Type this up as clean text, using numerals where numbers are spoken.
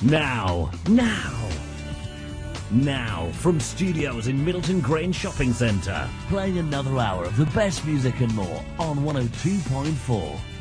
Now, from studios in Middleton Grange Shopping Centre, playing another hour of the best music and more on 102.4